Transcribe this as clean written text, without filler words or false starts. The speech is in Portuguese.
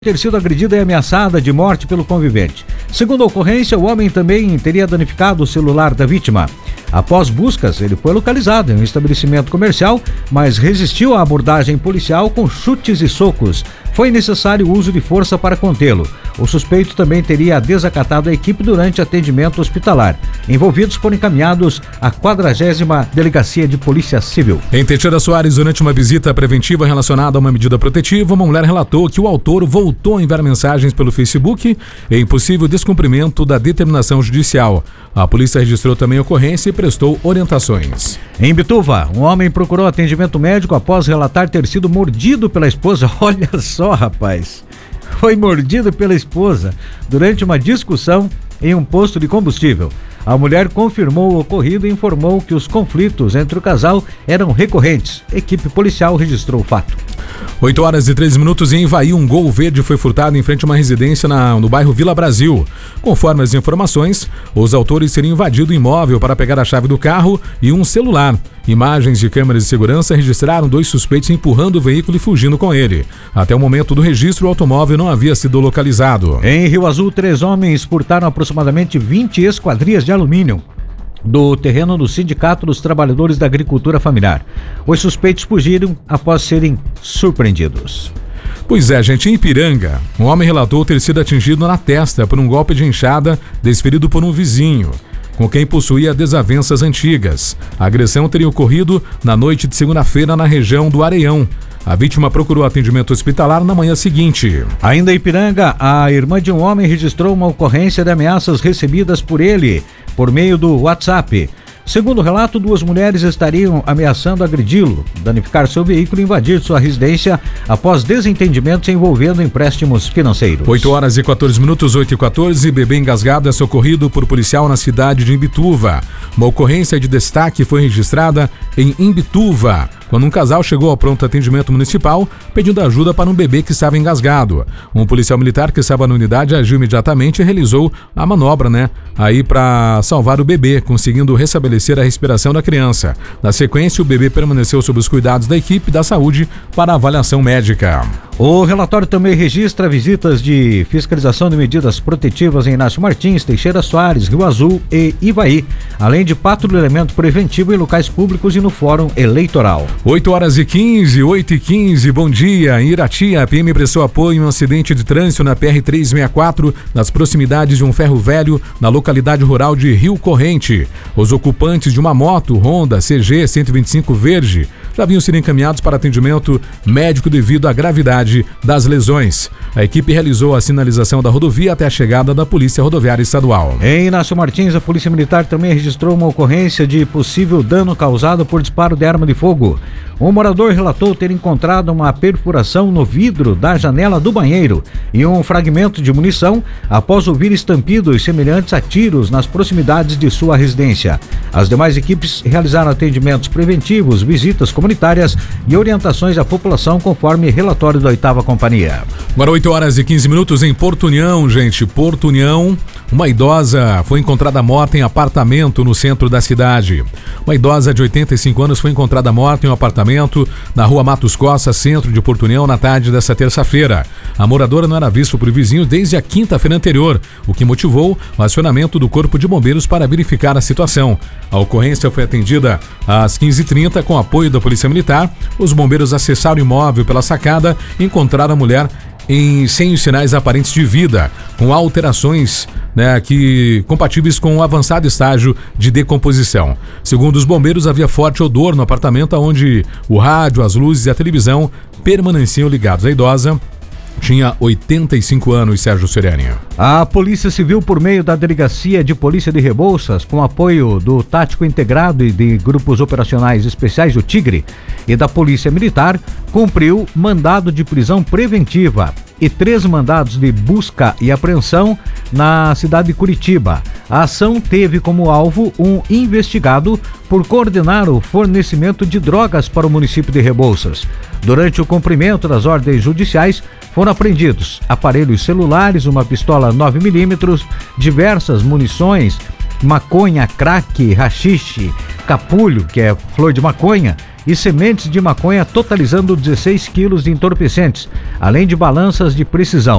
Ter sido agredida e ameaçada de morte pelo convivente. Segundo a ocorrência, o homem também teria danificado o celular da vítima. Após buscas, ele foi localizado em um estabelecimento comercial, mas resistiu à abordagem policial com chutes e socos. Foi necessário o uso de força para contê-lo. O suspeito também teria desacatado a equipe durante atendimento hospitalar. Envolvidos foram encaminhados à 40ª Delegacia de Polícia Civil. Em Teixeira Soares, durante uma visita preventiva relacionada a uma medida protetiva, uma mulher relatou que o autor voltou a enviar mensagens pelo Facebook em possível descumprimento da determinação judicial. A polícia registrou também a ocorrência e prestou orientações. Em Bituva, um homem procurou atendimento médico após relatar ter sido mordido pela esposa. Olha só, rapaz. Foi mordido pela esposa durante uma discussão em um posto de combustível. A mulher confirmou o ocorrido e informou que os conflitos entre o casal eram recorrentes. A equipe policial registrou o fato. 8h13 em Ivaí, um Gol verde foi furtado em frente a uma residência no bairro Vila Brasil. Conforme as informações, os autores teriam invadido o imóvel para pegar a chave do carro e um celular. Imagens de câmeras de segurança registraram 2 suspeitos empurrando o veículo e fugindo com ele. Até o momento do registro, o automóvel não havia sido localizado. Em Rio Azul, 3 homens furtaram aproximadamente 20 esquadrias de alumínio do terreno do Sindicato dos Trabalhadores da Agricultura Familiar. Os suspeitos fugiram após serem surpreendidos. Pois é, gente, em Ipiranga, um homem relatou ter sido atingido na testa por um golpe de enxada desferido por um vizinho, com quem possuía desavenças antigas. A agressão teria ocorrido na noite de segunda-feira na região do Areião. A vítima procurou atendimento hospitalar na manhã seguinte. Ainda em Ipiranga, a irmã de um homem registrou uma ocorrência de ameaças recebidas por ele por meio do WhatsApp. Segundo o relato, 2 mulheres estariam ameaçando agredi-lo, danificar seu veículo e invadir sua residência após desentendimentos envolvendo empréstimos financeiros. 8h14, 8h14, bebê engasgado é socorrido por policial na cidade de Imbituva. Uma ocorrência de destaque foi registrada em Imbituva, quando um casal chegou ao pronto atendimento municipal pedindo ajuda para um bebê que estava engasgado. Um policial militar que estava na unidade agiu imediatamente e realizou a manobra, aí para salvar o bebê, conseguindo restabelecer a respiração da criança. Na sequência, o bebê permaneceu sob os cuidados da equipe da saúde para avaliação médica. O relatório também registra visitas de fiscalização de medidas protetivas em Inácio Martins, Teixeira Soares, Rio Azul e Ivaí, além de patrulhamento preventivo em locais públicos e no Fórum Eleitoral. 8h15, 8h15, bom dia. Em Irati, a PM prestou apoio em um acidente de trânsito na PR-364, nas proximidades de um ferro velho, na localidade rural de Rio Corrente. Os ocupantes de uma moto Honda CG 125 verde já haviam sido encaminhados para atendimento médico devido à gravidade das lesões. A equipe realizou a sinalização da rodovia até a chegada da Polícia Rodoviária Estadual. Em Inácio Martins, a Polícia Militar também registrou uma ocorrência de possível dano causado por disparo de arma de fogo. Um morador relatou ter encontrado uma perfuração no vidro da janela do banheiro e um fragmento de munição após ouvir estampidos semelhantes a tiros nas proximidades de sua residência. As demais equipes realizaram atendimentos preventivos, visitas comunitárias e orientações à população conforme relatório da 8ª Companhia. Agora 8h15 em Porto União, gente. Porto União, uma idosa foi encontrada morta em apartamento no centro da cidade. Uma idosa de 85 anos foi encontrada morta em um apartamento na rua Matos Costa, centro de Porto União, na tarde desta terça-feira. A moradora não era vista por vizinhos desde a quinta-feira anterior, o que motivou o acionamento do Corpo de Bombeiros para verificar a situação. A ocorrência foi atendida às 15h30 com apoio da Polícia Militar. Os bombeiros acessaram o imóvel pela sacada e encontraram a mulher sem os sinais aparentes de vida, com alterações compatíveis com um avançado estágio de decomposição. Segundo os bombeiros, havia forte odor no apartamento, onde o rádio, as luzes e a televisão permaneciam ligados. A idosa tinha 85 anos, Sérgio Soriani. A Polícia Civil, por meio da Delegacia de Polícia de Rebouças, com apoio do Tático Integrado e de Grupos Operacionais Especiais do Tigre e da Polícia Militar, cumpriu mandado de prisão preventiva e 3 mandados de busca e apreensão na cidade de Curitiba. A ação teve como alvo um investigado por coordenar o fornecimento de drogas para o município de Rebouças. Durante o cumprimento das ordens judiciais, foram apreendidos aparelhos celulares, uma pistola 9mm, diversas munições, maconha, crack, haxixe, capulho, que é flor de maconha, e sementes de maconha, totalizando 16 quilos de entorpecentes, além de balanças de precisão.